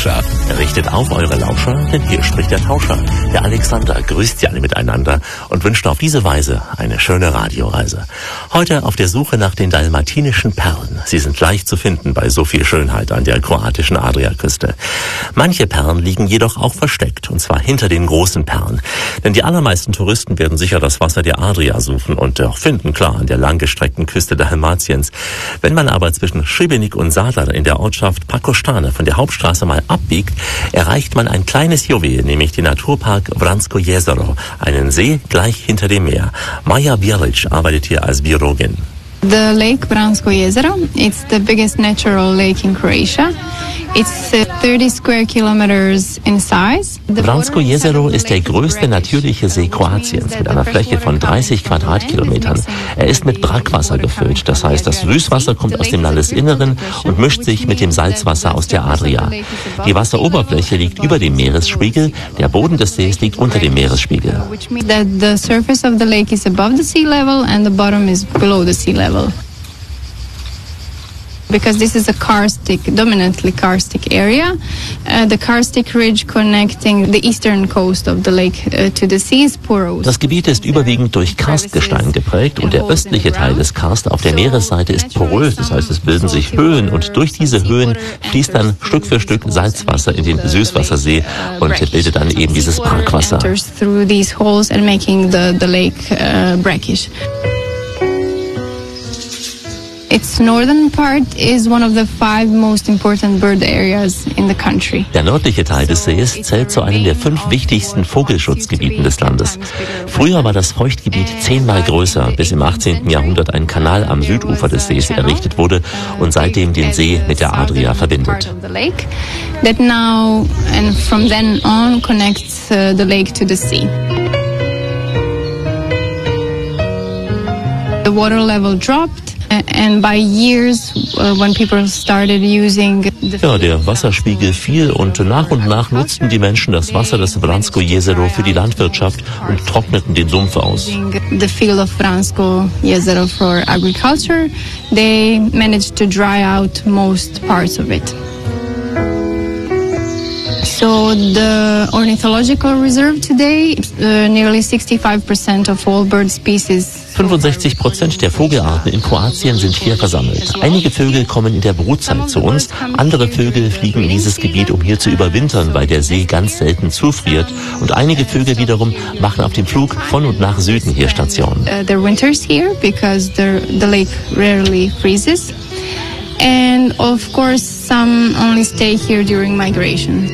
Lauscher. Richtet auf eure Lauscher, denn hier spricht der Tauscher. Der Alexander grüßt sie alle miteinander und wünscht auf diese Weise eine schöne Radioreise. Heute auf der Suche nach den dalmatinischen Perlen. Sie sind leicht zu finden bei so viel Schönheit an der kroatischen Adriaküste. Manche Perlen liegen jedoch auch versteckt, und zwar hinter den großen Perlen. Denn die allermeisten Touristen werden sicher das Wasser der Adria suchen und auch finden, klar, an der langgestreckten Küste Dalmatiens. Wenn man aber zwischen Šibenik und Zadar in der Ortschaft Pakostane von der Hauptstraße mal abbiegt, erreicht man ein kleines Juwel, nämlich den Naturpark Vransko Jezero, einen See gleich hinter dem Meer. Maja Bjelic arbeitet hier als Biologin. The Lake Vransko Jezero, it's the biggest natural lake in Croatia. It's 30 square kilometers in size. Vransko Jezero ist der größte natürliche See Kroatiens mit einer Fläche von 30 Quadratkilometern. Er ist mit Brackwasser gefüllt, das heißt, das Süßwasser kommt aus dem Landesinneren und mischt sich mit dem Salzwasser aus der Adria. Die Wasseroberfläche liegt über dem Meeresspiegel, der Boden des Sees liegt unter dem Meeresspiegel. Which means that the surface of the lake is above the sea level and the bottom is below the sea level. Because this is a dominantly karstic area. The karstic ridge connecting the eastern coast of the lake to the sea is porous. Das Gebiet ist überwiegend durch Karstgestein geprägt und der östliche Teil des Karst auf der Meeresseite ist porös. Das heißt, es bilden sich Höhen und durch diese Höhen fließt dann Stück für Stück Salzwasser in den Süßwassersee und bildet dann eben dieses Brackwasser. Through these holes and making the lake brackish. Its northern part is one of the 5 most important bird areas in the country. Der nördliche Teil des Sees zählt zu einem der 5 wichtigsten Vogelschutzgebieten des Landes. Früher war das Feuchtgebiet 10-mal größer, bis im 18. Jahrhundert ein Kanal am Südufer des Sees errichtet wurde und seitdem den See mit der Adria verbindet. That now and from then on connects the lake to the sea. The water level dropped. And by years, when people started using der Wasserspiegel fiel und nach nutzten die Menschen das Wasser des Vransko Jezero für die Landwirtschaft und trockneten den Sumpf aus. The field of Vransko Jezero for agriculture, they managed to dry out most parts of it. So the ornithological reserve today, nearly 65% of all bird species. 65% der Vogelarten in Kroatien sind hier versammelt. Einige Vögel kommen in der Brutzeit zu uns, andere Vögel fliegen in dieses Gebiet, um hier zu überwintern, weil der See ganz selten zufriert. Und einige Vögel wiederum machen auf dem Flug von und nach Süden hier Station. There winters here because the lake rarely freezes. And of course some only stay here during migration.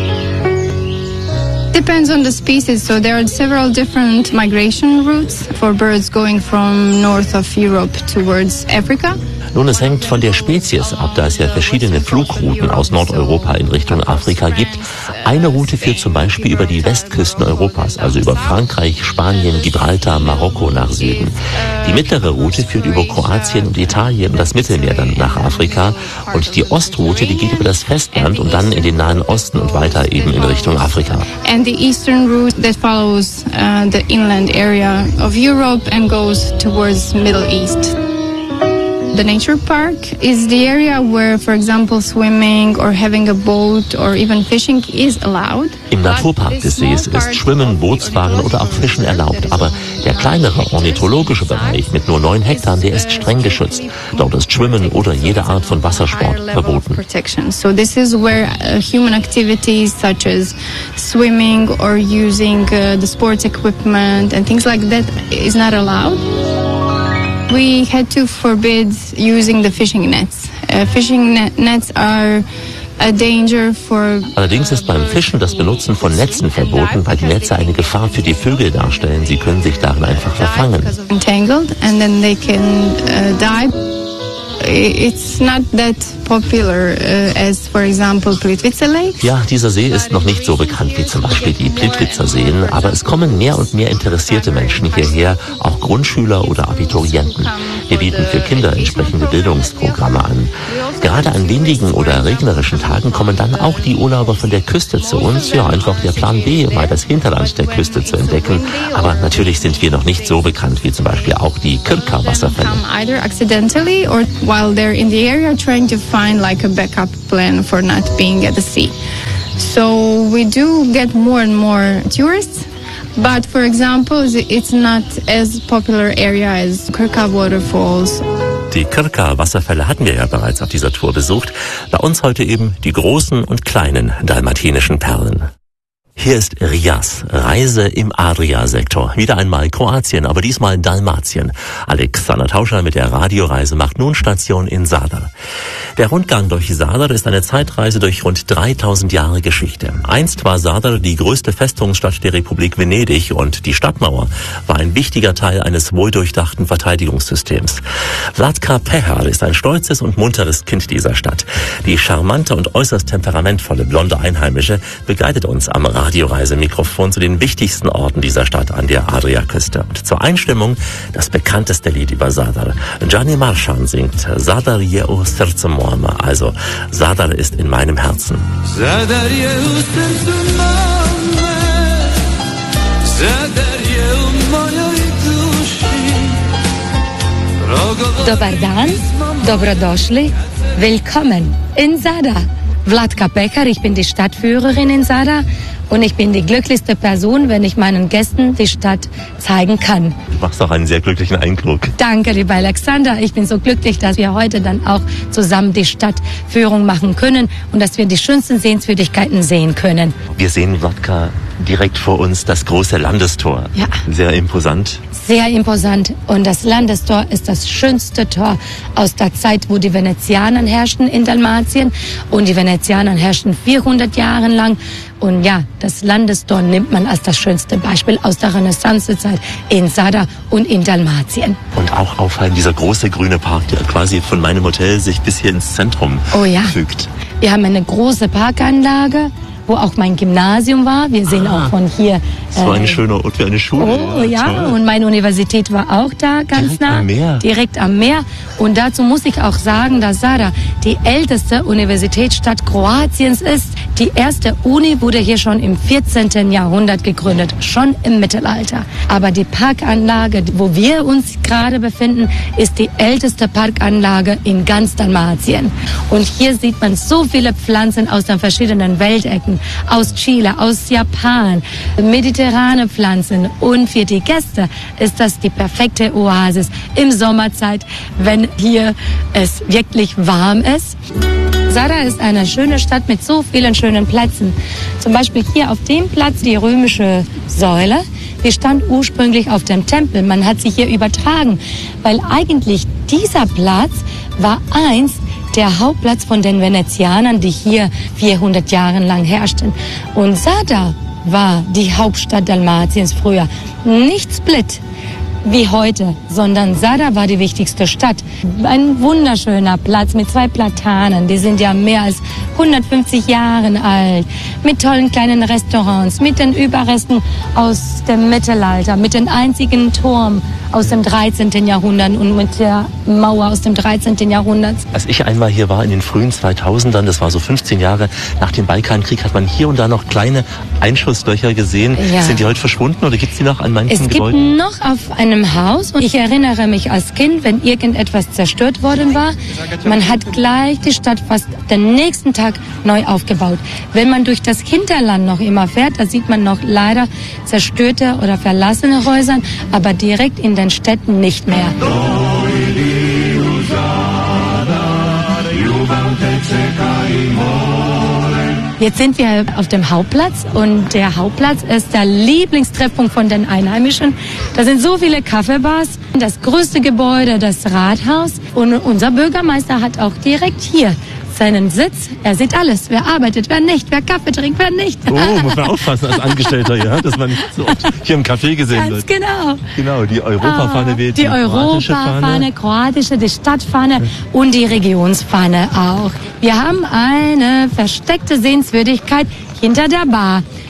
Depends on the species, so there are several different migration routes for birds going from north of Europe towards Africa. Nun, es hängt von der Spezies ab, da es ja verschiedene Flugrouten aus Nordeuropa in Richtung Afrika gibt. Eine Route führt zum Beispiel über die Westküsten Europas, also über Frankreich, Spanien, Gibraltar, Marokko nach Süden. Die mittlere Route führt über Kroatien und Italien und das Mittelmeer dann nach Afrika. Und die Ostroute, die geht über das Festland und dann in den Nahen Osten und weiter eben in Richtung Afrika. And the eastern route that follows the inland area of Europe and goes towards Middle East. The nature park is the area where, for example, swimming or having a boat or even fishing is allowed. Im Naturpark des Sees ist Schwimmen, Bootsfahren oder auch Fischen erlaubt. Aber der kleinere ornithologische Bereich mit nur 9 Hektar, der ist streng geschützt. Dort ist Schwimmen oder jede Art von Wassersport verboten. So this is where human activities such as swimming or using the sports equipment and things like that is not allowed. We had to forbid using the fishing nets. Fishing nets are a danger for. Allerdings ist beim Fischen das Benutzen von Netzen verboten, weil die Netze eine Gefahr für die Vögel darstellen. Sie können sich darin einfach verfangen. Entangled and then they can die. It's not that popular as, for example, Plitvice Lake. Ja, dieser See ist noch nicht so bekannt wie zum Beispiel die Plitvicer Seen, aber es kommen mehr und mehr interessierte Menschen hierher, auch Grundschüler oder Abiturienten. Wir bieten für Kinder entsprechende Bildungsprogramme an. Gerade an windigen oder regnerischen Tagen kommen dann auch die Urlauber von der Küste zu uns. Ja, einfach der Plan B, mal das Hinterland der Küste zu entdecken. Aber natürlich sind wir noch nicht so bekannt wie zum Beispiel auch die Krka-Wasserfälle. Either accidentally or while they're in the area trying to find like a backup plan for not being at the sea. So we do get more and more tourists. But for example, it's not as popular area as Krka Waterfalls. Die Krka-Wasserfälle hatten wir ja bereits auf dieser Tour besucht. Bei uns heute eben die großen und kleinen dalmatinischen Perlen. Hier ist Rias, Reise im Adria-Sektor. Wieder einmal Kroatien, aber diesmal Dalmatien. Alexander Tauscher mit der Radioreise macht nun Station in Zadar. Der Rundgang durch Zadar ist eine Zeitreise durch rund 3000 Jahre Geschichte. Einst war Zadar die größte Festungsstadt der Republik Venedig und die Stadtmauer war ein wichtiger Teil eines wohldurchdachten Verteidigungssystems. Vlatka Pehar ist ein stolzes und munteres Kind dieser Stadt. Die charmante und äußerst temperamentvolle blonde Einheimische begleitet uns am Radioreisemikrofon zu den wichtigsten Orten dieser Stadt an der Adriaküste. Und zur Einstimmung das bekannteste Lied über Zadar. Gianni Marschan singt Zadar je u srcu mome, also Zadar ist in meinem Herzen. Zadar je u srcu mome, Zadar je u mojoj duši. Dobar dan, dobrodošli, willkommen in Zadar. Vlatka Pehar, ich bin die Stadtführerin in Zadar und ich bin die glücklichste Person, wenn ich meinen Gästen die Stadt zeigen kann. Du machst auch einen sehr glücklichen Eindruck. Danke, lieber Alexander. Ich bin so glücklich, dass wir heute dann auch zusammen die Stadtführung machen können und dass wir die schönsten Sehenswürdigkeiten sehen können. Wir sehen, Vlatka, direkt vor uns das große Landestor. Ja. Sehr imposant. Sehr imposant. Und das Landestor ist das schönste Tor aus der Zeit, wo die Venezianer herrschten in Dalmatien. Und die Venezianer herrschten 400 Jahre lang. Und ja, das Landestor nimmt man als das schönste Beispiel aus der Renaissancezeit in Zadar und in Dalmatien. Und auch auffallend dieser große grüne Park, der quasi von meinem Hotel sich bis hier ins Zentrum fügt. Wir haben eine große Parkanlage, wo auch mein Gymnasium war. Wir sehen auch von hier. So ein schöner Ort wie eine Schule. Oh ja, toll. Und meine Universität war auch da ganz nah. Direkt am Meer. Und dazu muss ich auch sagen, dass Zadar die älteste Universitätsstadt Kroatiens ist. Die erste Uni wurde hier schon im 14. Jahrhundert gegründet, schon im Mittelalter. Aber die Parkanlage, wo wir uns gerade befinden, ist die älteste Parkanlage in ganz Dalmatien. Und hier sieht man so viele Pflanzen aus den verschiedenen Weltecken. Aus Chile, aus Japan, mediterrane Pflanzen. Und für die Gäste ist das die perfekte Oasis im Sommerzeit, wenn hier es wirklich warm ist. Zadar ist eine schöne Stadt mit so vielen schönen Plätzen. Zum Beispiel hier auf dem Platz die römische Säule. Die stand ursprünglich auf dem Tempel. Man hat sie hier übertragen, weil eigentlich dieser Platz war einst der Hauptplatz von den Venezianern, die hier 400 Jahre lang herrschten. Und Zadar war die Hauptstadt Dalmatiens früher. Nicht Split wie heute, sondern Zadar war die wichtigste Stadt. Ein wunderschöner Platz mit 2 Platanen, die sind ja mehr als 150 Jahre alt, mit tollen kleinen Restaurants, mit den Überresten aus dem Mittelalter, mit dem einzigen Turm aus dem 13. Jahrhundert und mit der Mauer aus dem 13. Jahrhundert. Als ich einmal hier war in den frühen 2000ern, das war so 15 Jahre nach dem Balkankrieg, hat man hier und da noch kleine Einschusslöcher gesehen. Ja. Sind die heute verschwunden oder gibt es die noch an manchen Gebäuden? Es gibt noch auf einem Haus, und ich erinnere mich als Kind, wenn irgendetwas zerstört worden war, man hat gleich die Stadt fast den nächsten Tag neu aufgebaut. Wenn man durch das Hinterland noch immer fährt, da sieht man noch leider zerstörte oder verlassene Häuser, aber direkt in den Städten nicht mehr. Jetzt sind wir auf dem Hauptplatz und der Hauptplatz ist der Lieblingstreffpunkt von den Einheimischen. Da sind so viele Kaffeebars, das größte Gebäude, das Rathaus, und unser Bürgermeister hat auch direkt hier seinen Sitz. Er sieht alles, wer arbeitet, wer nicht, wer Kaffee trinkt, wer nicht. Oh, muss man aufpassen als Angestellter, ja, dass man nicht so oft hier im Café gesehen wird. Ganz genau. Genau, die Europafahne weht. Die Europafahne, kroatische, die Stadtfahne und die Regionsfahne auch. Wir haben eine versteckte Sehenswürdigkeit hinter der Bar.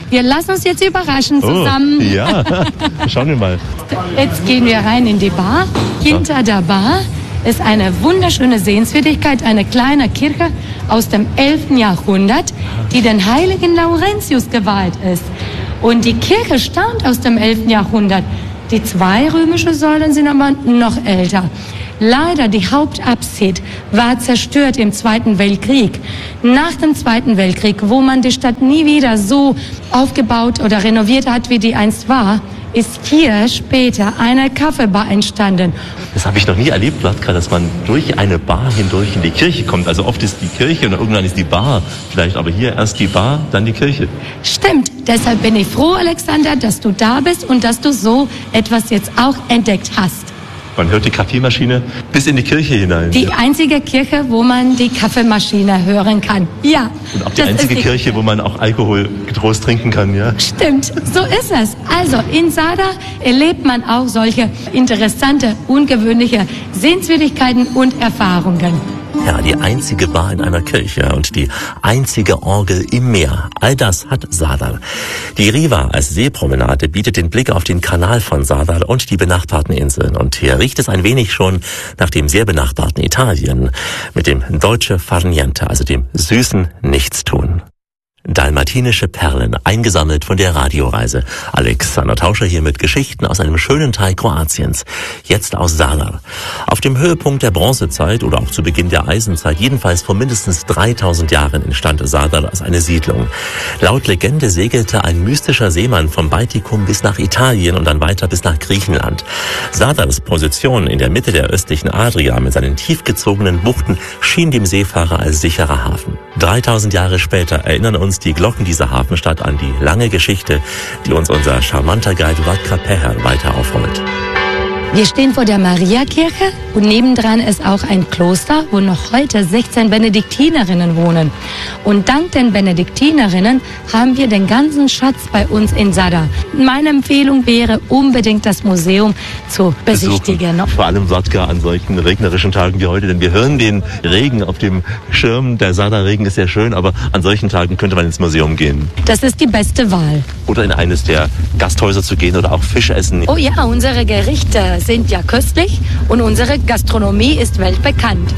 Wir lassen uns jetzt überraschen zusammen. Oh, ja, schauen wir mal. Jetzt gehen wir rein in die Bar. Hinter der Bar ist eine wunderschöne Sehenswürdigkeit, eine kleine Kirche aus dem 11. Jahrhundert, die den heiligen Laurentius geweiht ist. Und die Kirche stammt aus dem 11. Jahrhundert. Die 2 römischen Säulen sind aber noch älter. Leider, die Hauptabsid war zerstört im Zweiten Weltkrieg. Nach dem Zweiten Weltkrieg, wo man die Stadt nie wieder so aufgebaut oder renoviert hat, wie die einst war, ist hier später eine Kaffeebar entstanden. Das habe ich noch nie erlebt, Wladka, dass man durch eine Bar hindurch in die Kirche kommt. Also oft ist die Kirche und irgendwann ist die Bar vielleicht, aber hier erst die Bar, dann die Kirche. Stimmt, deshalb bin ich froh, Alexander, dass du da bist und dass du so etwas jetzt auch entdeckt hast. Man hört die Kaffeemaschine bis in die Kirche hinein. Die einzige Kirche, wo man die Kaffeemaschine hören kann. Ja. Und auch die einzige Kirche, wo man auch Alkohol getrost trinken kann, ja? Stimmt, so ist es. Also in Zadar erlebt man auch solche interessante, ungewöhnliche Sehenswürdigkeiten und Erfahrungen. Ja, die einzige Bar in einer Kirche und die einzige Orgel im Meer. All das hat Zadar. Die Riva als Seepromenade bietet den Blick auf den Kanal von Zadar und die benachbarten Inseln. Und hier riecht es ein wenig schon nach dem sehr benachbarten Italien mit dem Dolce far niente, also dem süßen Nichtstun. Dalmatinische Perlen, eingesammelt von der Radioreise. Alexander Tauscher hier mit Geschichten aus einem schönen Teil Kroatiens. Jetzt aus Zadar. Auf dem Höhepunkt der Bronzezeit oder auch zu Beginn der Eisenzeit, jedenfalls vor mindestens 3000 Jahren entstand Zadar als eine Siedlung. Laut Legende segelte ein mystischer Seemann vom Baltikum bis nach Italien und dann weiter bis nach Griechenland. Zadars Position in der Mitte der östlichen Adria mit seinen tief gezogenen Buchten schien dem Seefahrer als sicherer Hafen. 3000 Jahre später erinnern uns die Glocken dieser Hafenstadt an die lange Geschichte, die uns unser charmanter Guide Wladka Peher weiter aufrollt. Wir stehen vor der Mariakirche und nebendran ist auch ein Kloster, wo noch heute 16 Benediktinerinnen wohnen. Und dank den Benediktinerinnen haben wir den ganzen Schatz bei uns in Zadar. Meine Empfehlung wäre, unbedingt das Museum zu besichtigen. Vor allem Wladka an solchen regnerischen Tagen wie heute, denn wir hören den Regen auf dem Schirm. Der Zadar-Regen ist sehr schön, aber an solchen Tagen könnte man ins Museum gehen. Das ist die beste Wahl. Oder in eines der Gasthäuser zu gehen oder auch Fisch essen. Oh ja, unsere Gerichte sind ja köstlich und unsere Gastronomie ist weltbekannt.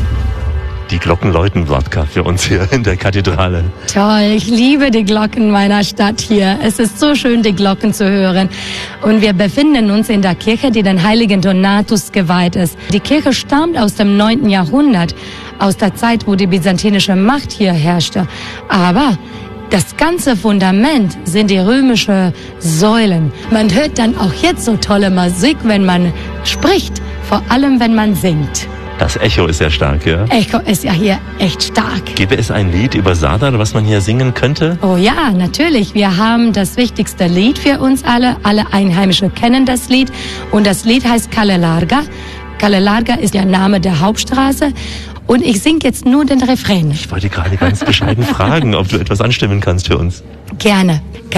Die Glocken läuten, Wladka, für uns hier in der Kathedrale. Toll, ich liebe die Glocken meiner Stadt hier. Es ist so schön, die Glocken zu hören. Und wir befinden uns in der Kirche, die den heiligen Donatus geweiht ist. Die Kirche stammt aus dem 9. Jahrhundert, aus der Zeit, wo die byzantinische Macht hier herrschte. Aber das ganze Fundament sind die römischen Säulen. Man hört dann auch jetzt so tolle Musik, wenn man spricht, vor allem wenn man singt. Das Echo ist sehr stark, ja? Echo ist ja hier echt stark. Gäbe es ein Lied über Zadar, was man hier singen könnte? Oh ja, natürlich. Wir haben das wichtigste Lied für uns alle. Alle Einheimischen kennen das Lied. Und das Lied heißt Kale Larga. Kale Larga ist der Name der Hauptstraße. Und ich singe jetzt nur den Refrain. Ich wollte gerade ganz bescheiden fragen, ob du etwas anstimmen kannst für uns. Gerne.